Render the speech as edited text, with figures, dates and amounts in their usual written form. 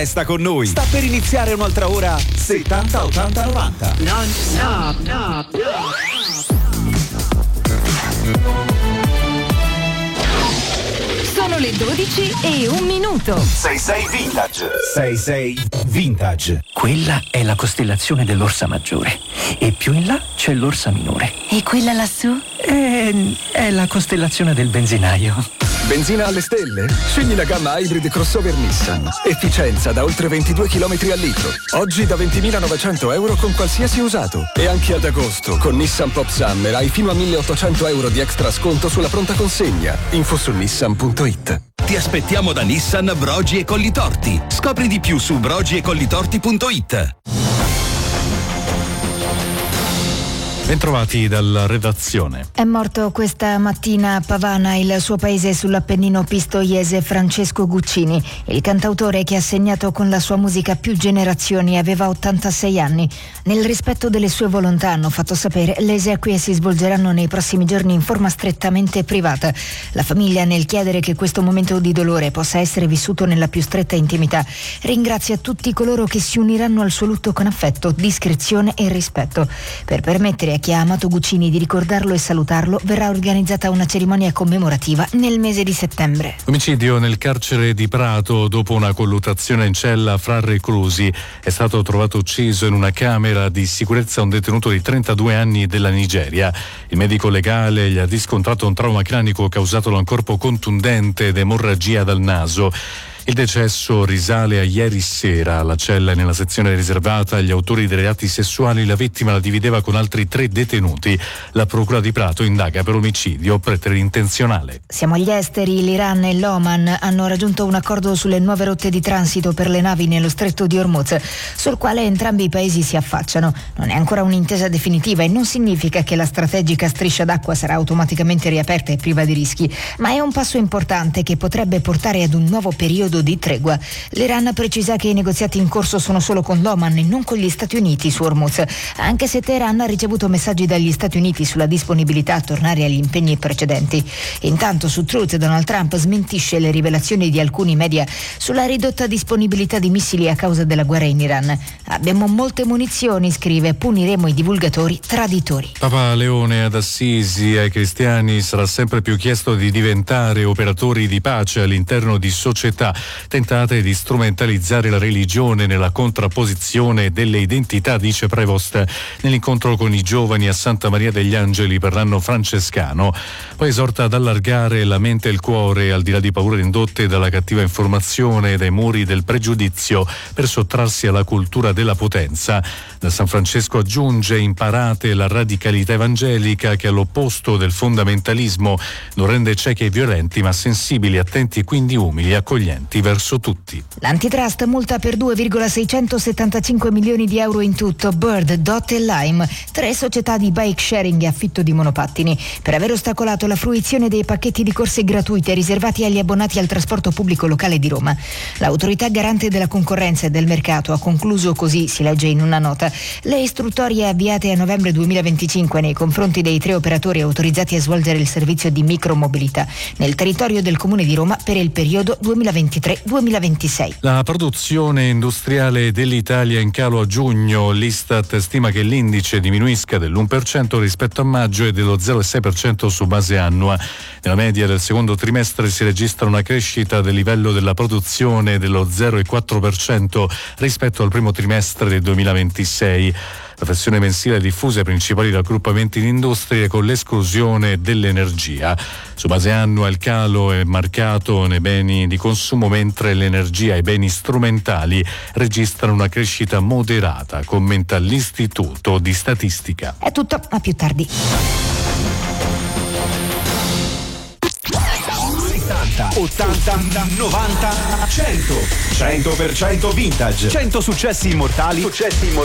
Resta con noi. Sta per iniziare un'altra ora 70 80 90. Non stop, no. Sono le 12:01. 66 Vintage. 66 Vintage. Quella è la costellazione dell'Orsa Maggiore e più in là c'è l'Orsa Minore. E quella lassù? È la costellazione del benzinaio. Benzina alle stelle? Scegli la gamma Hybrid Crossover Nissan. Efficienza da oltre 22 km al litro. Oggi da 20.900 euro con qualsiasi usato. E anche ad agosto, con Nissan Pop Summer, hai fino a 1.800 euro di extra sconto sulla pronta consegna. Info su nissan.it. Ti aspettiamo da Nissan Brogi e Collitorti. Scopri di più su brogiecollitorti.it. Bentrovati dalla redazione. È morto questa mattina a Pavana, il suo paese sull'Appennino pistoiese, Francesco Guccini. Il cantautore che ha segnato con la sua musica più generazioni aveva 86 anni. Nel rispetto delle sue volontà, hanno fatto sapere, le esequie si svolgeranno nei prossimi giorni in forma strettamente privata. La famiglia, nel chiedere che questo momento di dolore possa essere vissuto nella più stretta intimità, ringrazia tutti coloro che si uniranno al suo lutto con affetto, discrezione e rispetto. Per permettere a chi ha amato Guccini di ricordarlo e salutarlo, verrà organizzata una cerimonia commemorativa nel mese di settembre. Omicidio nel carcere di Prato. Dopo una colluttazione in cella fra reclusi è stato trovato ucciso in una camera di sicurezza un detenuto di 32 anni della Nigeria. Il medico legale gli ha riscontrato un trauma cranico causatolo da un corpo contundente ed emorragia dal naso. Il decesso risale a ieri sera. Alla cella e nella sezione riservata agli autori dei reati sessuali la vittima la divideva con altri 3 detenuti. La procura di Prato indaga per omicidio preterintenzionale. Siamo agli esteri. L'Iran e l'Oman hanno raggiunto un accordo sulle nuove rotte di transito per le navi nello stretto di Hormuz, sul quale entrambi i paesi si affacciano. Non è ancora un'intesa definitiva e non significa che la strategica striscia d'acqua sarà automaticamente riaperta e priva di rischi, ma è un passo importante che potrebbe portare ad un nuovo periodo di tregua. L'Iran precisa che i negoziati in corso sono solo con l'Oman e non con gli Stati Uniti su Hormuz, anche se Teheran ha ricevuto messaggi dagli Stati Uniti sulla disponibilità a tornare agli impegni precedenti. Intanto su Truth Donald Trump smentisce le rivelazioni di alcuni media sulla ridotta disponibilità di missili a causa della guerra in Iran. Abbiamo molte munizioni, scrive, puniremo i divulgatori traditori. Papa Leone ad Assisi: ai cristiani sarà sempre più chiesto di diventare operatori di pace all'interno di società tentate di strumentalizzare la religione nella contrapposizione delle identità, dice Prevost nell'incontro con i giovani a Santa Maria degli Angeli per l'anno francescano. Poi esorta ad allargare la mente e il cuore al di là di paure indotte dalla cattiva informazione e dai muri del pregiudizio per sottrarsi alla cultura della potenza. Da San Francesco aggiunge: imparate la radicalità evangelica che all'opposto del fondamentalismo non rende ciechi e violenti ma sensibili, attenti e quindi umili, accoglienti verso tutti. L'antitrust multa per 2,675 milioni di euro in tutto Bird, Dot e Lime, 3 società di bike sharing e affitto di monopattini, per aver ostacolato la fruizione dei pacchetti di corse gratuite riservati agli abbonati al trasporto pubblico locale di Roma. L'autorità garante della concorrenza e del mercato ha concluso così, si legge in una nota, le istruttorie avviate a novembre 2025 nei confronti dei 3 operatori autorizzati a svolgere il servizio di micromobilità nel territorio del Comune di Roma per il periodo 2023-2026. La produzione industriale dell'Italia in calo a giugno. L'Istat stima che l'indice diminuisca dell'1% rispetto a maggio e dello 0,6% su base annua. Nella media del secondo trimestre si registra una crescita del livello della produzione dello 0,4% rispetto al primo trimestre del 2026. La flessione mensile è diffusa ai principali raggruppamenti di industrie con l'esclusione dell'energia. Su base annua il calo è marcato nei beni di consumo, mentre l'energia e i beni strumentali registrano una crescita moderata, commenta l'Istituto di Statistica. È tutto, a più tardi. 80, 90, 100. 100% vintage. 100 successi immortali